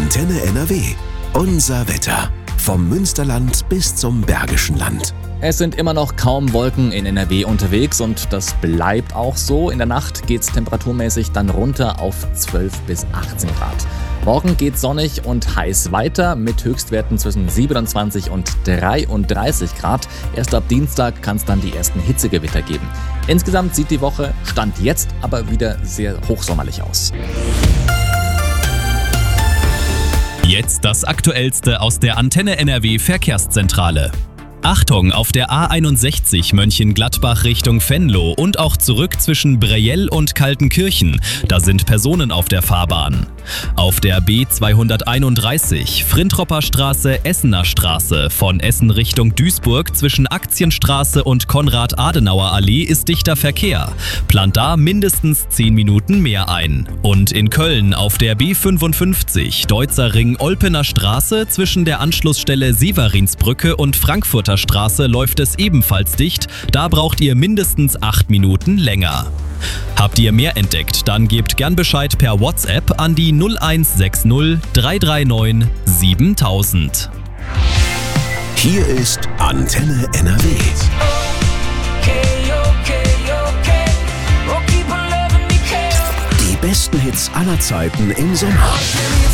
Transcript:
Antenne NRW. Unser Wetter. Vom Münsterland bis zum Bergischen Land. Es sind immer noch kaum Wolken in NRW unterwegs und das bleibt auch so. In der Nacht geht es temperaturmäßig dann runter auf 12 bis 18 Grad. Morgen geht sonnig und heiß weiter mit Höchstwerten zwischen 27 und 33 Grad. Erst ab Dienstag kann es dann die ersten Hitzegewitter geben. Insgesamt sieht die Woche Stand jetzt aber wieder sehr hochsommerlich aus. Jetzt das Aktuellste aus der Antenne NRW Verkehrszentrale. Achtung, auf der A61 Mönchengladbach Richtung Venlo und auch zurück zwischen Breyell und Kaltenkirchen. Da sind Personen auf der Fahrbahn. Auf der B231 Frintropper Straße, Essener Straße von Essen Richtung Duisburg zwischen Aktienstraße und Konrad-Adenauer-Allee ist dichter Verkehr. Plant da mindestens 10 Minuten mehr ein. Und in Köln auf der B55 Deutzer Ring Olpener Straße zwischen der Anschlussstelle Severinsbrücke und Frankfurter Straße läuft es ebenfalls dicht, da braucht ihr mindestens 8 Minuten länger. Habt ihr mehr entdeckt, dann gebt gern Bescheid per WhatsApp an die 0160 339 7000. Hier ist Antenne NRW. Die besten Hits aller Zeiten im Sommer.